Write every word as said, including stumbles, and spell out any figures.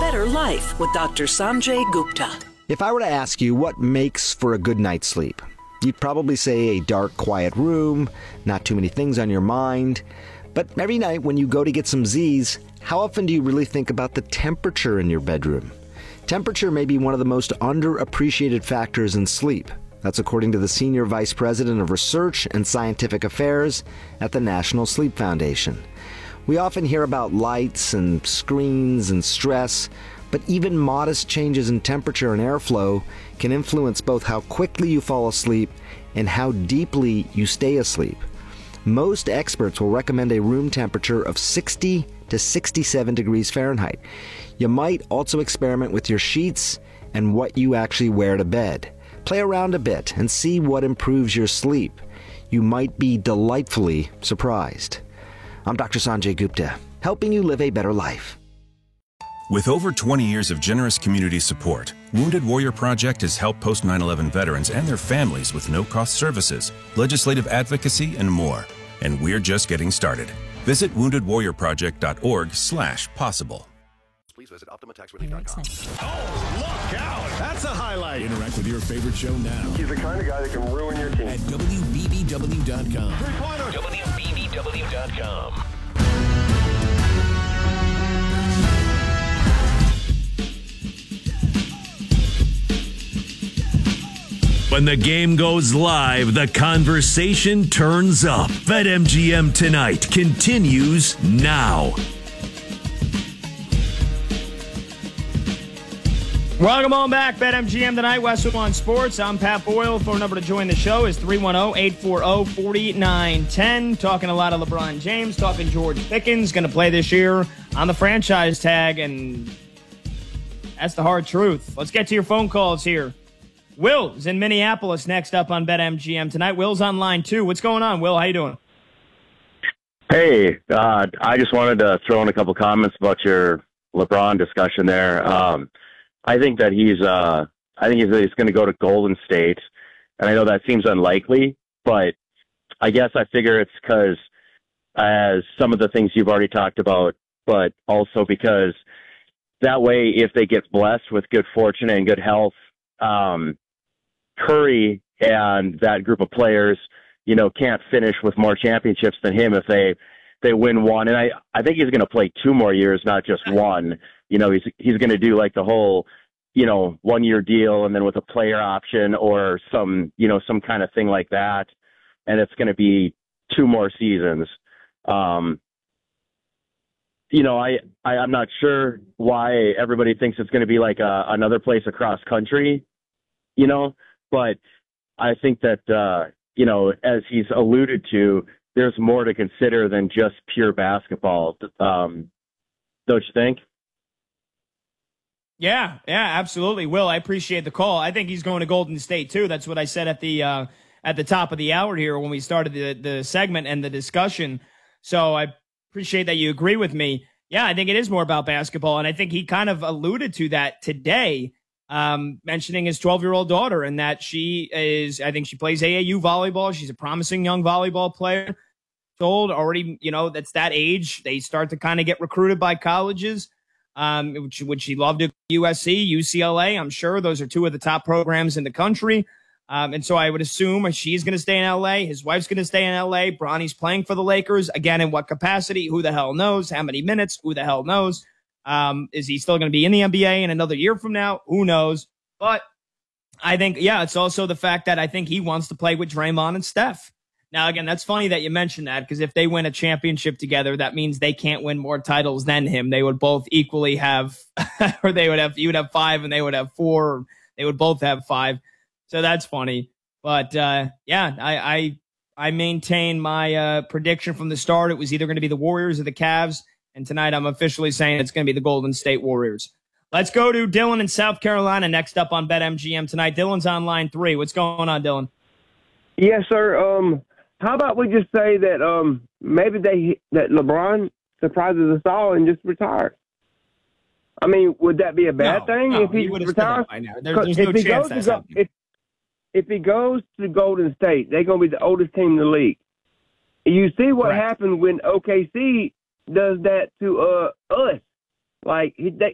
better life with Doctor Sanjay Gupta. If I were to ask you what makes for a good night's sleep, you'd probably say a dark, quiet room, not too many things on your mind. But every night when you go to get some Z's, how often do you really think about the temperature in your bedroom? Temperature may be one of the most underappreciated factors in sleep. That's according to the Senior Vice President of Research and Scientific Affairs at the National Sleep Foundation. We often hear about lights and screens and stress, but even modest changes in temperature and airflow can influence both how quickly you fall asleep and how deeply you stay asleep. Most experts will recommend a room temperature of sixty to sixty-seven degrees Fahrenheit. You might also experiment with your sheets and what you actually wear to bed. Play around a bit and see what improves your sleep. You might be delightfully surprised. I'm Doctor Sanjay Gupta, helping you live a better life. With over twenty years of generous community support, Wounded Warrior Project has helped post nine eleven veterans and their families with no-cost services, legislative advocacy, and more. And we're just getting started. Visit wounded warrior project dot org slash possible. Please visit optima tax relief dot com. Oh, look out! That's a highlight. Interact with your favorite show now. He's the kind of guy that can ruin your team. At W B B W dot com. Three-pointer. W B B W dot com. When the game goes live, the conversation turns up. BetMGM Tonight continues now. Welcome on back, BetMGM Tonight, Westwood One Sports. I'm Pat Boyle. Phone number to join the show is three one zero, eight four zero, four nine one zero. Talking a lot of LeBron James, talking George Pickens, going to play this year on the franchise tag, and that's the hard truth. Let's get to your phone calls here. Will's in Minneapolis next up on BetMGM Tonight. Will's on line two. What's going on, Will? How you doing? Hey, uh, I just wanted to throw in a couple comments about your LeBron discussion there. Um, I think that he's, uh, I think he's, he's going to go to Golden State, and I know that seems unlikely, but I guess I figure it's because as some of the things you've already talked about, but also because that way, if they get blessed with good fortune and good health, um, Curry and that group of players, you know, can't finish with more championships than him if they they win one. And I, I think he's going to play two more years, not just one. You know, he's he's going to do like the whole, you know, one year deal and then with a player option or some, you know, some kind of thing like that. And it's going to be two more seasons. Um, you know, I, I, I'm not sure why everybody thinks it's going to be like a, another place across country, you know, but I think that, uh, you know, as he's alluded to, there's more to consider than just pure basketball. Um, don't you think? Yeah, yeah, absolutely. Will, I appreciate the call. I think he's going to Golden State too. That's what I said at the uh, at the top of the hour here when we started the, the segment and the discussion. So I appreciate that you agree with me. Yeah, I think it is more about basketball, and I think he kind of alluded to that today, um, mentioning his twelve-year-old daughter and that she is, I think she plays A A U volleyball. She's a promising young volleyball player. Told already, you know, that's that age. They start to kind of get recruited by colleges, um, which, which she loved at U S C, U C L A. I'm sure those are two of the top programs in the country. Um, and so I would assume she's going to stay in L A. His wife's going to stay in L A. Bronny's playing for the Lakers. Again, in what capacity? Who the hell knows? How many minutes? Who the hell knows? Um, is he still going to be in the N B A in another year from now? Who knows? But I think, yeah, it's also the fact that I think he wants to play with Draymond and Steph. Now, again, that's funny that you mentioned that because if they win a championship together, that means they can't win more titles than him. They would both equally have, or they would have, you would have five and they would have four. Or they would both have five. So that's funny. But, uh, yeah, I, I, I maintain my uh, prediction from the start. It was either going to be the Warriors or the Cavs. And tonight I'm officially saying it's going to be the Golden State Warriors. Let's go to Dylan in South Carolina next up on BetMGM tonight. Dylan's on line three. What's going on, Dylan? Yes, sir. Um, how about we just say that um, maybe they that LeBron surprises us all and just retires? I mean, would that be a bad no, thing no, if he, he retires? There, there's no chance that's go, happening. If, if he goes to Golden State, they're going to be the oldest team in the league. You see what Correct. happened when O K C does that to uh, us. Like, he, they,